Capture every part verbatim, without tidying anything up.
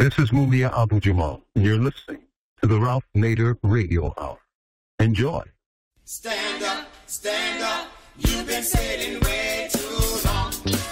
This is Mumia Abu-Jamal, and you're listening to the Ralph Nader Radio Hour. Enjoy. Stand up, stand up. You've been sitting way too long.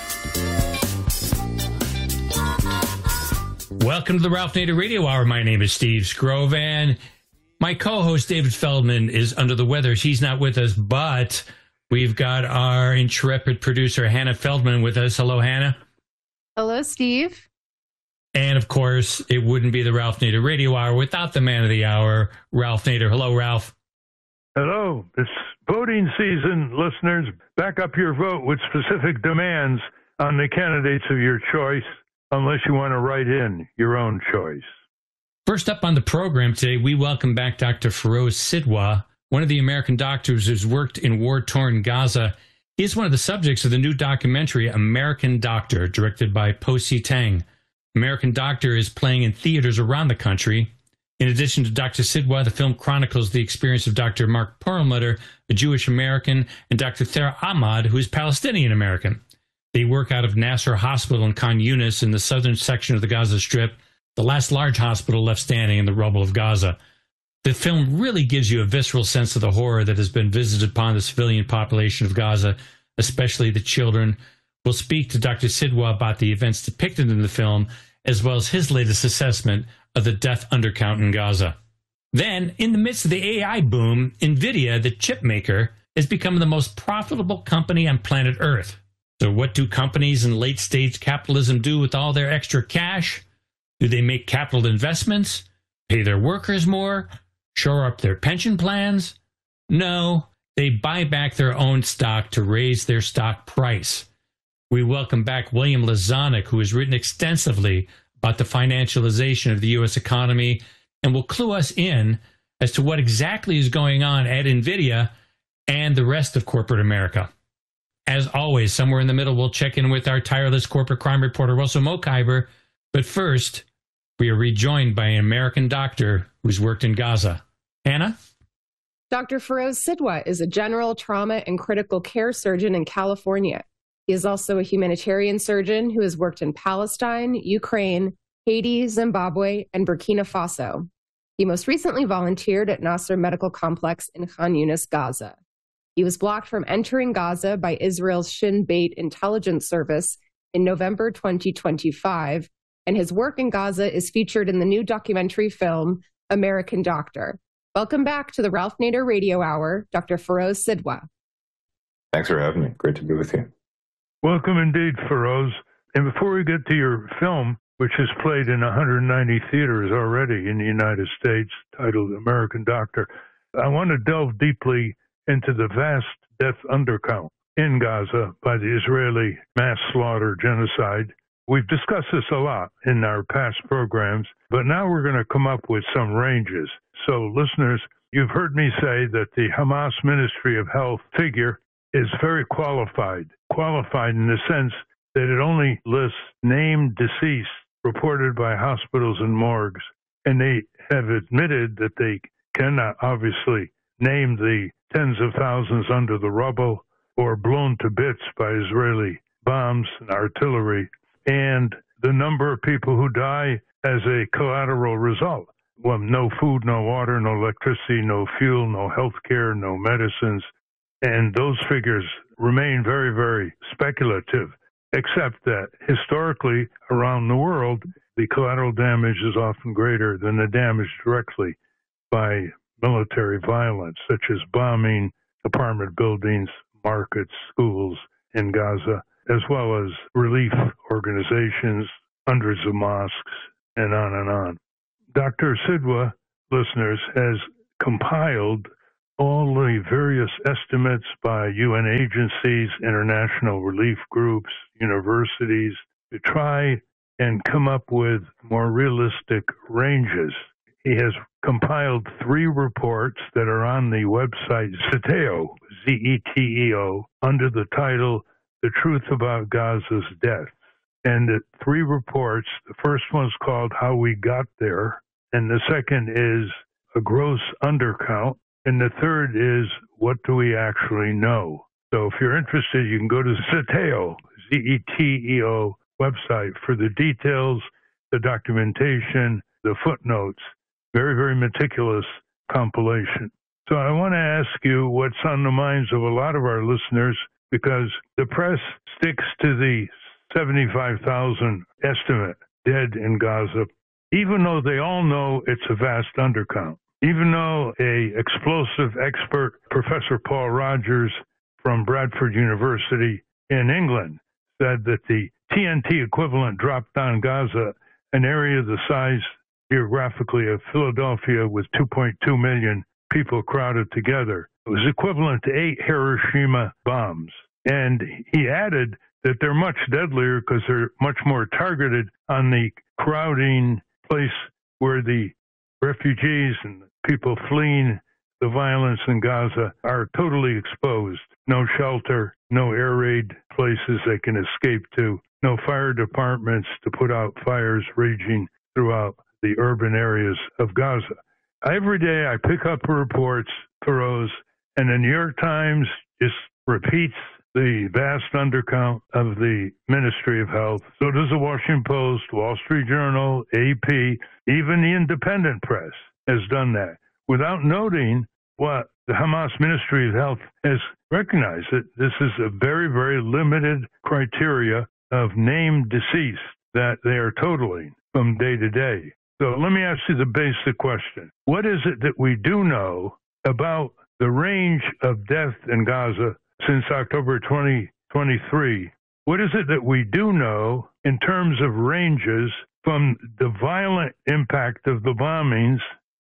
Welcome to the Ralph Nader Radio Hour. My name is Steve Scrovan. My co-host David Feldman is under the weather. He's not with us, but we've got our intrepid producer Hannah Feldman with us. Hello, Hannah. Hello, Steve. And, of course, it wouldn't be the Ralph Nader Radio Hour without the man of the hour, Ralph Nader. Hello, Ralph. Hello. It's voting season, listeners. Back up your vote with specific demands on the candidates of your choice, unless you want to write in your own choice. First up on the program today, we welcome back Doctor Feroz Sidwa, one of the American doctors who's worked in war-torn Gaza. He is one of the subjects of the new documentary, American Doctor, directed by Po Si Tang. American Doctor is playing in theaters around the country. In addition to Doctor Sidwa, the film chronicles the experience of Doctor Mark Perlmutter, a Jewish American, and Doctor Thera Ahmad, who is Palestinian American. They work out of Nasser Hospital in Khan Yunis in the southern section of the Gaza Strip, the last large hospital left standing in the rubble of Gaza. The film really gives you a visceral sense of the horror that has been visited upon the civilian population of Gaza, especially the children. We'll speak to Doctor Sidwa about the events depicted in the film, as well as his latest assessment of the death undercount in Gaza. Then, in the midst of the A I boom, NVIDIA, the chip maker, has become the most profitable company on planet Earth. So what do companies in late-stage capitalism do with all their extra cash? Do they make capital investments, pay their workers more, shore up their pension plans? No, they buy back their own stock to raise their stock price. We welcome back William Lazonick, who has written extensively about the financialization of the U S economy and will clue us in as to what exactly is going on at NVIDIA and the rest of corporate America. As always, somewhere in the middle, we'll check in with our tireless corporate crime reporter, Russell Mokhiber. But first, we are rejoined by an American doctor who's worked in Gaza. Hannah? Doctor Feroz Sidwa is a general trauma and critical care surgeon in California. He is also a humanitarian surgeon who has worked in Palestine, Ukraine, Haiti, Zimbabwe, and Burkina Faso. He most recently volunteered at Nasser Medical Complex in Khan Yunis, Gaza. He was blocked from entering Gaza by Israel's Shin Bet intelligence service in November twenty twenty-five, and his work in Gaza is featured in the new documentary film, American Doctor. Welcome back to the Ralph Nader Radio Hour, Doctor Feroz Sidwa. Thanks for having me. Great to be with you. Welcome indeed, Feroz. And before we get to your film, which has played in one hundred ninety theaters already in the United States, titled American Doctor, I want to delve deeply into the vast death undercount in Gaza by the Israeli mass slaughter genocide. We've discussed this a lot in our past programs, but now we're going to come up with some ranges. So, listeners, you've heard me say that the Hamas Ministry of Health figure is very qualified, qualified in the sense that it only lists named deceased reported by hospitals and morgues, and they have admitted that they cannot obviously name the tens of thousands under the rubble or blown to bits by Israeli bombs and artillery, and the number of people who die as a collateral result. Well, no food, no water, no electricity, no fuel, no health care, no medicines. And those figures remain very, very speculative, except that historically around the world, the collateral damage is often greater than the damage directly by military violence, such as bombing apartment buildings, markets, schools in Gaza, as well as relief organizations, hundreds of mosques, and on and on. Doctor Sidwa, listeners, has compiled all the various estimates by U N agencies, international relief groups, universities, to try and come up with more realistic ranges. He has compiled three reports that are on the website Zeteo, Z E T E O, under the title, The Truth About Gaza's Death. And the three reports, the first one's called How We Got There, and the second is A Gross Undercount, and the third is What Do We Actually Know? So if you're interested, you can go to Zeteo, Z E T E O website for the details the documentation, the footnotes. Very, very meticulous compilation. So I want to ask you what's on the minds of a lot of our listeners, because the press sticks to the seventy-five thousand estimate dead in Gaza, even though they all know it's a vast undercount. Even though a explosive expert, Professor Paul Rogers from Bradford University in England, said that the T N T equivalent dropped on Gaza, an area the size geographically of Philadelphia with two point two million people crowded together. It was equivalent to eight Hiroshima bombs. And he added that they're much deadlier because they're much more targeted on the crowding place where the refugees and people fleeing the violence in Gaza are totally exposed. No shelter, no air raid places they can escape to, no fire departments to put out fires raging throughout the urban areas of Gaza. Every day I pick up reports, Feroz, and the New York Times just repeats the vast undercount of the Ministry of Health. So does the Washington Post, Wall Street Journal, A P, even the independent press has done that, without noting what the Hamas Ministry of Health has recognized, that this is a very, very limited criteria of named deceased that they are totaling from day to day. So let me ask you the basic question. What is it that we do know about the range of death in Gaza since October twenty twenty-three? What is it that we do know in terms of ranges from the violent impact of the bombings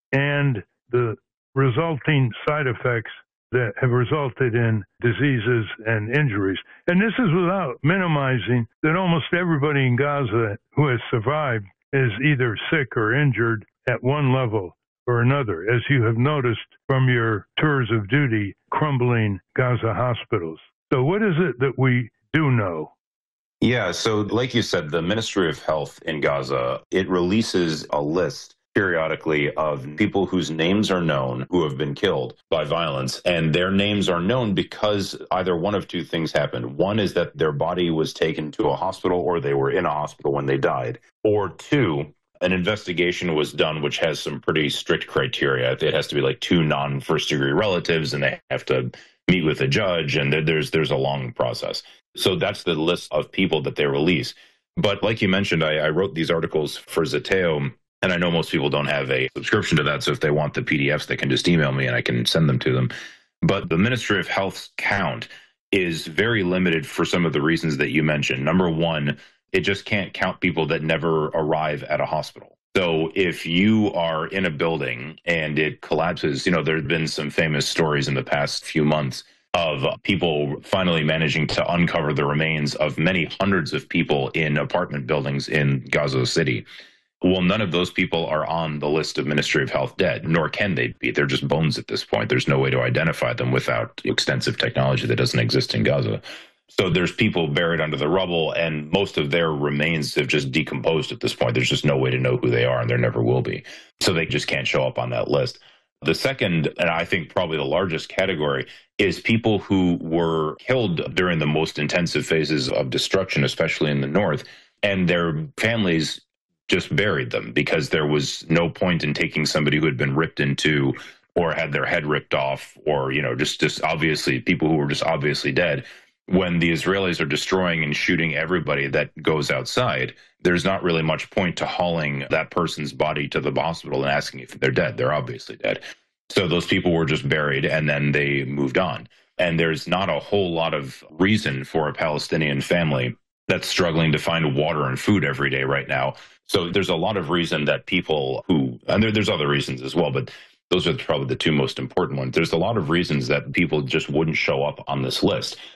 and the resulting side effects that have resulted in diseases and injuries? And this is without minimizing that almost everybody in Gaza who has survived is either sick or injured at one level or another, as you have noticed from your tours of duty crumbling Gaza hospitals. So what is it that we do know? Yeah, so like you said, the Ministry of Health in Gaza, it releases a list periodically of people whose names are known who have been killed by violence. And their names are known because either one of two things happened. One is that their body was taken to a hospital or they were in a hospital when they died. Or two, an investigation was done which has some pretty strict criteria. It has to be like two non-first degree relatives and they have to meet with a judge, and there's there's a long process. So that's the list of people that they release. But like you mentioned, I, I wrote these articles for Zeteo, and I know most people don't have a subscription to that, so if they want the P D Fs, they can just email me and I can send them to them. But the Ministry of Health's count is very limited for some of the reasons that you mentioned. Number one, it just can't count people that never arrive at a hospital. So if you are in a building and it collapses, you know, there have been some famous stories in the past few months of people finally managing to uncover the remains of many hundreds of people in apartment buildings in Gaza City. Well, none of those people are on the list of Ministry of Health dead, nor can they be. They're just bones at this point. There's no way to identify them without extensive technology that doesn't exist in Gaza. So there's people buried under the rubble, and most of their remains have just decomposed at this point. There's just no way to know who they are, and there never will be. So they just can't show up on that list. The second, and I think probably the largest category, is people who were killed during the most intensive phases of destruction, especially in the north, and their families just buried them because there was no point in taking somebody who had been ripped into or had their head ripped off, or, you know, just, just obviously people who were just obviously dead. When the Israelis are destroying and shooting everybody that goes outside, there's not really much point to hauling that person's body to the hospital and asking if they're dead. They're obviously dead. So those people were just buried and then they moved on. And there's not a whole lot of reason for a Palestinian family that's struggling to find water and food every day right now. So there's a lot of reason that people who, and there, there's other reasons as well, but those are probably the two most important ones. There's a lot of reasons that people just wouldn't show up on this list.